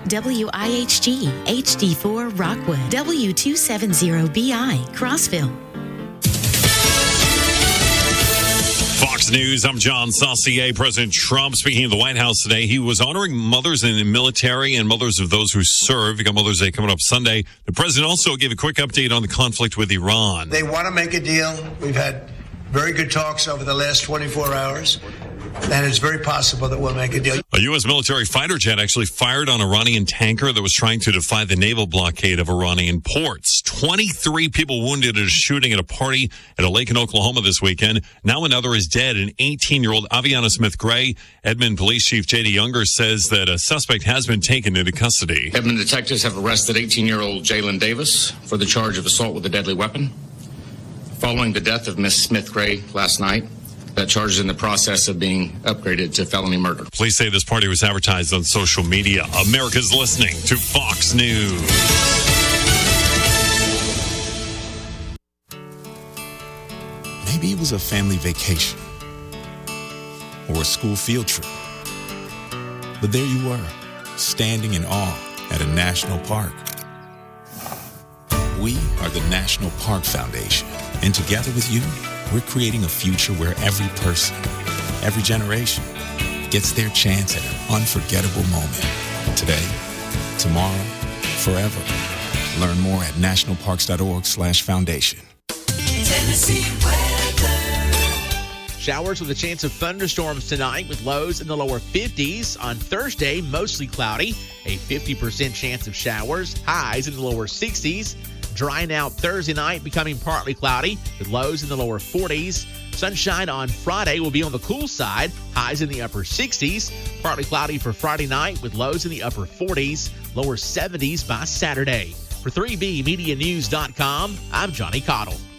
WIHG HD4 Rockwood, W270BI Crossville. Fox News, I'm John Saucier. President Trump speaking at the White House today. He was honoring mothers in the military and mothers of those who serve. You got Mother's Day coming up Sunday. The president also gave a quick update on the conflict with Iran. They want to make a deal. We've had very good talks over the last 24 hours. And it's very possible that we'll make a deal. A U.S. military fighter jet actually fired on an Iranian tanker that was trying to defy the naval blockade of Iranian ports. 23 people wounded in a shooting at a party at a lake in Oklahoma this weekend. Now another is dead, an 18-year-old Aviana Smith Gray. Edmond Police Chief J.D. Younger says that a suspect has been taken into custody. Edmond detectives have arrested 18-year-old Jalen Davis for the charge of assault with a deadly weapon. Following the death of Miss Smith Gray last night, that charge is in the process of being upgraded to felony murder. Police say this party was advertised on social media. America's listening to Fox News. Maybe it was a family vacation or a school field trip. But there you were, standing in awe at a national park. We are the National Park Foundation, and together with you, we're creating a future where every person, every generation, gets their chance at an unforgettable moment. Today, tomorrow, forever. Learn more at nationalparks.org/foundation. Tennessee weather. Showers with a chance of thunderstorms tonight with lows in the lower 50s. On Thursday, mostly cloudy. A 50% chance of showers. Highs in the lower 60s. Drying out Thursday night, becoming partly cloudy with lows in the lower 40s. Sunshine on Friday will be on the cool side, highs in the upper 60s. Partly cloudy for Friday night with lows in the upper 40s, lower 70s by Saturday. For 3BMediaNews.com, I'm Johnny Cottle.